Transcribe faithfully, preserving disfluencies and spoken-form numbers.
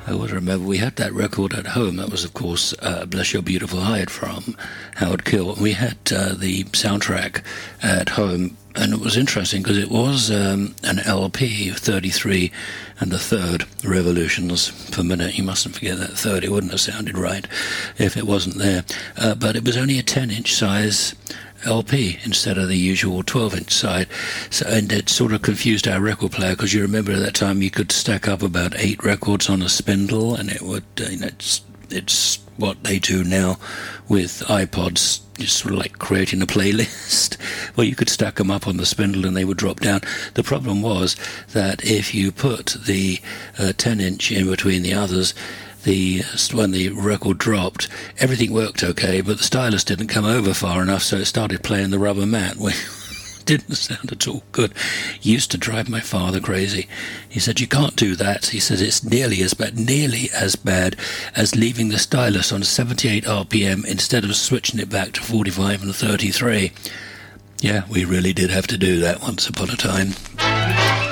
I always remember we had that record at home. That was, of course, uh, Bless Your Beautiful Hide from Howard Keel. We had uh, the soundtrack at home, and it was interesting because it was um, an L P, thirty-three and a third revolutions per minute. You mustn't forget that third. It wouldn't have sounded right if it wasn't there. Uh, but it was only a ten-inch size L P instead of the usual twelve-inch side, so, and it sort of confused our record player, because you remember at that time you could stack up about eight records on a spindle, and it would, uh, you know, it's, it's what they do now with iPods, just sort of like creating a playlist where you could stack them up on the spindle and they would drop down. The problem was that if you put the uh, ten-inch in between the others, The, when the record dropped, everything worked okay, but the stylus didn't come over far enough, so it started playing the rubber mat, which didn't sound at all good. Used to drive my father crazy. He said, you can't do that. He said, it's nearly as bad, nearly as bad as leaving the stylus on seventy-eight R P M instead of switching it back to forty-five and thirty-three. Yeah, we really did have to do that once upon a time.